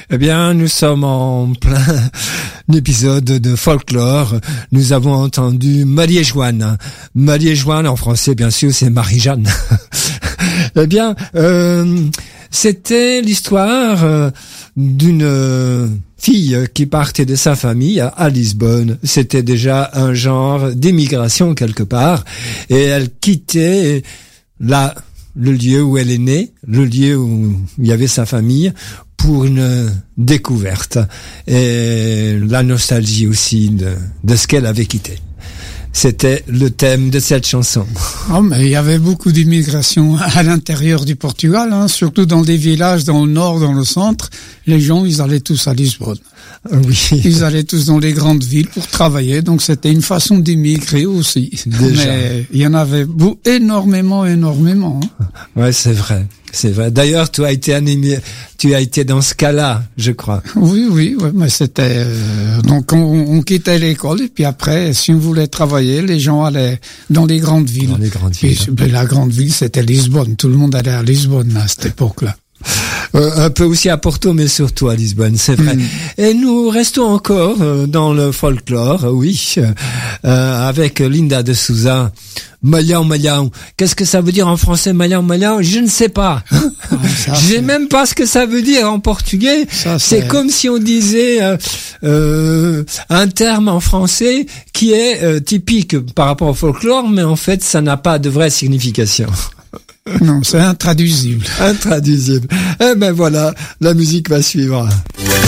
Eh bien, nous sommes en plein épisode de folklore. Nous avons entendu Marie-Joanne. Marie-Joanne, en français, bien sûr, c'est Marie-Jeanne. Eh bien, c'était l'histoire d'une fille qui partait de sa famille à Lisbonne. C'était déjà un genre d'émigration quelque part. Et elle quittait le lieu où elle est née, le lieu où il y avait sa famille, pour une découverte. Et la nostalgie aussi de ce qu'elle avait quitté. C'était le thème de cette chanson. Oh, mais il y avait beaucoup d'immigration à l'intérieur du Portugal, surtout dans des villages dans le nord, dans le centre. Les gens, ils allaient tous à Lisbonne. Oui. Ils allaient tous dans les grandes villes pour travailler, donc c'était une façon d'immigrer aussi. Déjà. Mais il y en avait énormément. Ouais, c'est vrai. C'est vrai. D'ailleurs, tu as été dans ce cas-là, je crois. Oui, mais c'était donc on quittait l'école et puis après, si on voulait travailler, les gens allaient dans les grandes villes. Dans les grandes villes. Et la grande ville, c'était Lisbonne. Tout le monde allait à Lisbonne à cette époque-là. Un peu aussi à Porto, mais surtout à Lisbonne, c'est vrai. Et nous restons encore dans le folklore, oui, avec Linda de Souza. Malhão. Qu'est-ce que ça veut dire en français, malhão? Je ne sais pas. Je sais même pas ce que ça veut dire en portugais. C'est comme si on disait un terme en français qui est typique par rapport au folklore, mais en fait, ça n'a pas de vraie signification. Non, c'est intraduisible. Intraduisible. Eh ben voilà, la musique va suivre.